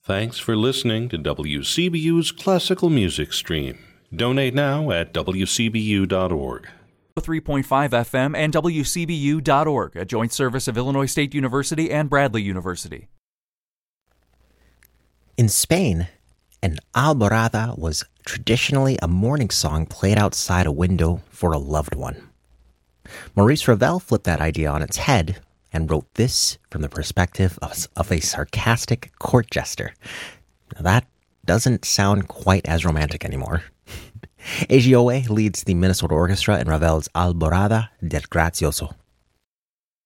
Thanks for listening to WCBU's Classical Music Stream. Donate now at wcbu.org. 3.5 FM and WCBU.org, a joint service of Illinois State University and Bradley University. In Spain, an alborada was traditionally a morning song played outside a window for a loved one. Maurice Ravel flipped that idea on its head and wrote this from the perspective of a sarcastic court jester. Now, that doesn't sound quite as romantic anymore. A.G. Owe leads the Minnesota Orchestra in Ravel's Alborada del Grazioso.